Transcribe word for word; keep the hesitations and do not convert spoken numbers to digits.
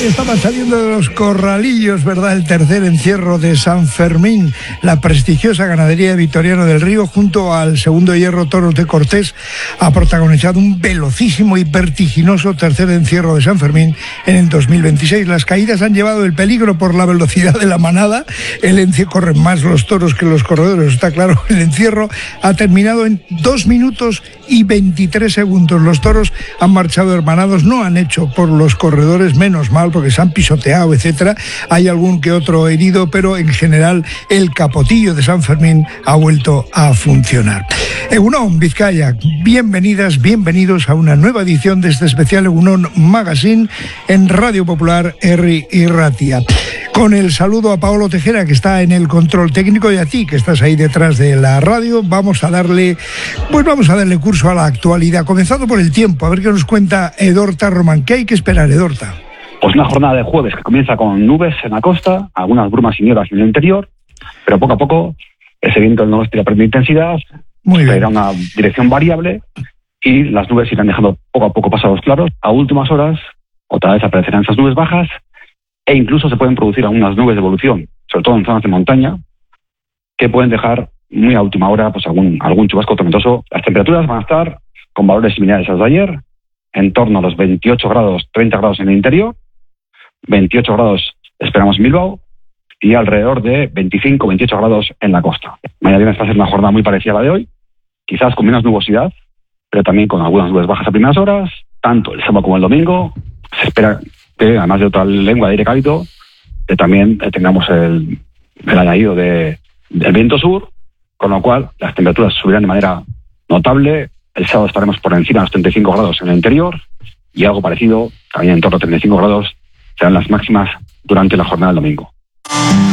estaba saliendo de los corralillos, ¿verdad? El tercer encierro de San Fermín, la prestigiosa ganadería de Vitoriano del Río, junto al segundo hierro Toros de Cortés, ha protagonizado un velocísimo y vertiginoso tercer encierro de San Fermín en el dos mil veintiséis. Las caídas han llevado el peligro por la velocidad de la manada. El encierro, corren más los toros que los corredores, está claro. El encierro ha terminado en dos minutos y veintitrés segundos. Los toros han marchado hermanados, no han hecho por los corredores, menos mal, porque se han pisoteado, etcétera. Hay algún que otro herido, pero en general el capotillo de San Fermín ha vuelto a funcionar. Egunon, Vizcaya, bienvenidas, bienvenidos a una nueva edición de este especial Egunon Magazine en Radio Popular Herri y Ratia. Con el saludo a Paolo Tejera, que está en el control técnico, y a ti, que estás ahí detrás de la radio, vamos a darle, pues vamos a darle curso a la actualidad, comenzando por el tiempo, a ver qué nos cuenta Edorta Román. ¿Qué hay que esperar, Edorta? Pues una jornada de jueves que comienza con nubes en la costa, algunas brumas y nieblas en el interior, pero poco a poco ese viento del noroeste perder intensidad, traerá una dirección variable y las nubes irán dejando poco a poco pasados claros. A últimas horas, otra vez aparecerán esas nubes bajas e incluso se pueden producir algunas nubes de evolución, sobre todo en zonas de montaña, que pueden dejar muy a última hora pues algún, algún chubasco tormentoso. Las temperaturas van a estar con valores similares a los de ayer, en torno a los veintiocho grados, treinta grados en el interior, veintiocho grados esperamos en Bilbao y alrededor de veinticinco, veintiocho grados en la costa. Mañana viernes va a ser una jornada muy parecida a la de hoy, quizás con menos nubosidad, pero también con algunas nubes bajas a primeras horas. Tanto el sábado como el domingo se espera que, además de otra lengua de aire cálido, que también tengamos el, el añadido de, del viento sur, con lo cual las temperaturas subirán de manera notable. El sábado estaremos por encima de los treinta y cinco grados en el interior y algo parecido, también en torno a treinta y cinco grados, serán las máximas durante la jornada del domingo.